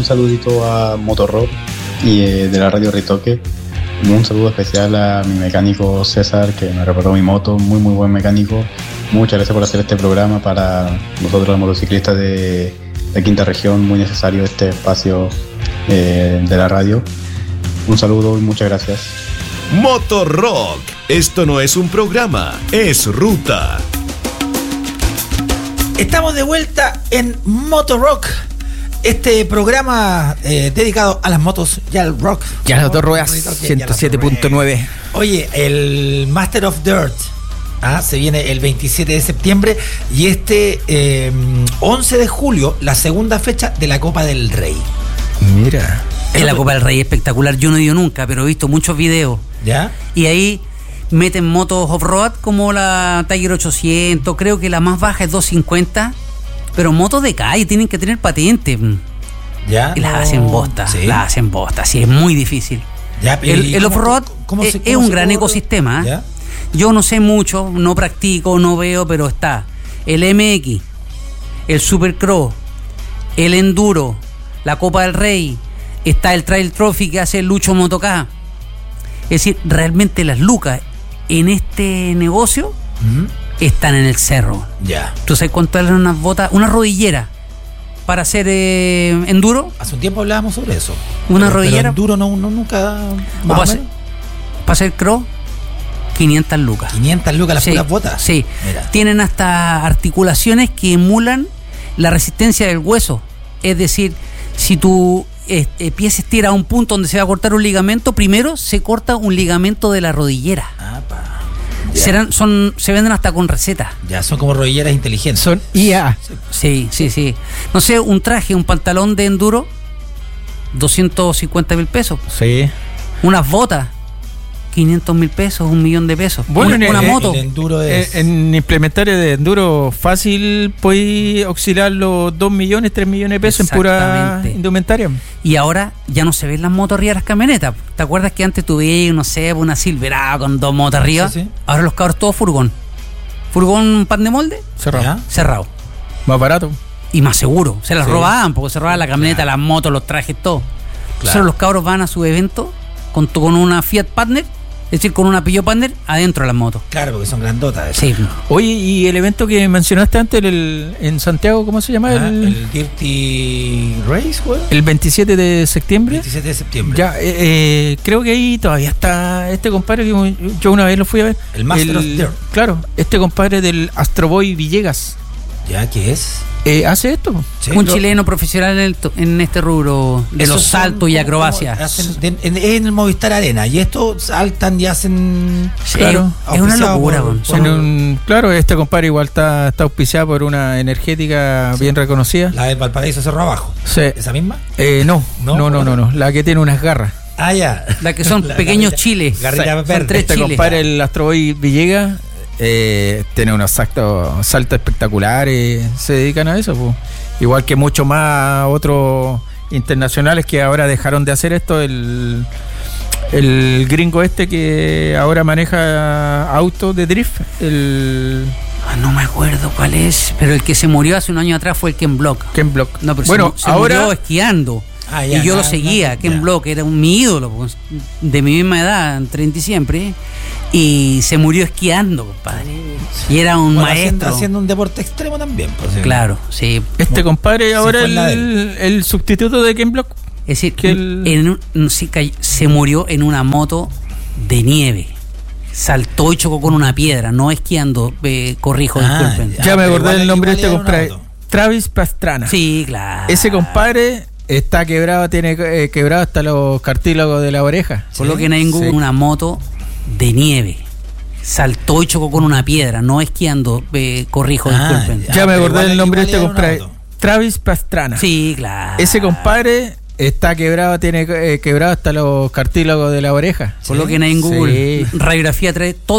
un saludito a Motorrock y de la radio Ritoque. Un saludo especial a mi mecánico César, que me reparó mi moto, muy buen mecánico. Muchas gracias por hacer este programa para nosotros los motociclistas de Quinta Región, muy necesario este espacio de la radio. Un saludo y muchas gracias. Motorrock, esto no es un programa, es ruta. Estamos de vuelta en Motorrock, este programa dedicado a las motos y al rock. Y a las dos ruedas, 107.9. Oye, el Master of Dirt se viene el 27 de septiembre y este 11 de julio, la segunda fecha de la Copa del Rey. Mira. Es la Copa del Rey espectacular. Yo no he ido nunca, pero he visto muchos videos. ¿Ya? Y ahí meten motos off-road como la Tiger 800. Creo que la más baja es 250. Pero motos de calle tienen que tener patente. ¿Ya? Y las hacen bosta. Sí. Las hacen bosta. Sí, es muy difícil. ¿Ya? El off-road es un gran ecosistema. ¿Ya? Yo no sé mucho, no practico, no veo, pero está el MX, el Supercross, el Enduro, la Copa del Rey. Está el Trail Trophy que hace el Lucho Motoká. Es decir, realmente las lucas en este negocio están en el cerro. Ya. ¿Tú sabes cuánto eran unas botas, una rodillera para hacer enduro? Hace un tiempo hablábamos sobre eso. Una rodillera. Pero enduro nunca. Para hacer cross, 500 lucas. 500 lucas las puras botas. Sí. Mira. Tienen hasta articulaciones que emulan la resistencia del hueso. Es decir, si tu pie se estira a un punto donde se va a cortar un ligamento, primero se corta un ligamento de la rodillera. Se venden hasta con receta. Ya, son como rodilleras inteligentes. Son IA. Sí. No sé, un traje, un pantalón de enduro, 250,000 pesos. Sí. Unas botas, 500,000 pesos, 1,000,000 de pesos. Bueno, una moto. El enduro es... En implementario de enduro fácil puedes auxiliar los 2 millones, 3 millones de pesos en pura indumentaria. Y ahora ya no se ven las motos arriba de las camionetas. ¿Te acuerdas que antes tuve, no sé, una Silverado con 2 motos arriba? Sí. Ahora los cabros todos furgón. Furgón pan de molde, cerrado. Más barato. Y más seguro. Se las robaban, porque se robaban la camioneta, las motos, los trajes, todo. Entonces los cabros van a su evento con una Fiat Partner, es decir, con una Peugeot Partner adentro de las motos. Claro, porque son grandotas. Sí. Oye, y el evento que mencionaste antes en Santiago, ¿cómo se llama? El Dirty Race, güey. El 27 de septiembre. 27 de septiembre. Ya, creo que ahí todavía está este compadre que yo una vez lo fui a ver. El Master of Dirt. Claro, este compadre del Astroboy Villegas. ¿Ya? ¿Qué es? Hace esto. Sí, un chileno profesional en este rubro de los saltos y acrobacias. En el Movistar Arena. Y esto saltan y hacen. Claro, es una locura. Claro, este compadre igual está auspiciado por una energética bien reconocida. La de Valparaíso Cerro Abajo. Sí. ¿Esa misma? No. La que tiene unas garras. Ah, ya. La que son pequeños chiles. Garrilla son 3 este chiles. Compadre, el Astroboy Villegas. Tiene unos saltos espectaculares, se dedican a eso, pues. Igual que muchos más otros internacionales que ahora dejaron de hacer esto. El gringo que ahora maneja autos de drift, no me acuerdo cuál es, pero el que se murió hace un año atrás fue el Ken Block. No, pero bueno, se murió esquiando. Y yo lo seguía. Ken Block era mi ídolo, pues, de mi misma edad, 30 y siempre. Y se murió esquiando, compadre. Y era un maestro. Haciendo un deporte extremo también. Pues, claro, sí. Este compadre ahora el sustituto de Ken Block. Es decir, se murió en una moto de nieve. Saltó y chocó con una piedra, no esquiando, corrijo, disculpen. Ya me acordé del nombre de este compadre. Travis Pastrana. Sí, claro. Ese compadre está quebrado, tiene quebrado hasta los cartílagos de la oreja. Coloquen ahí en Google una moto de nieve. Saltó y chocó con una piedra, no esquiando, corrijo, disculpen. Ya me acordé del nombre de este compadre. Travis Pastrana. Sí, claro. Ese compadre está quebrado, tiene quebrado hasta los cartílagos de la oreja. Coloquen ahí en Google radiografía 3, todo